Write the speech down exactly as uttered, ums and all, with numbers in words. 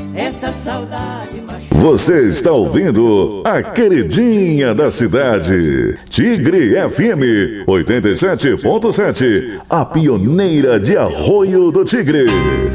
esta saudade machucou. Você está ouvindo a queridinha da cidade, Tigre F M oitenta e sete ponto sete, a pioneira de Arroio do Tigre.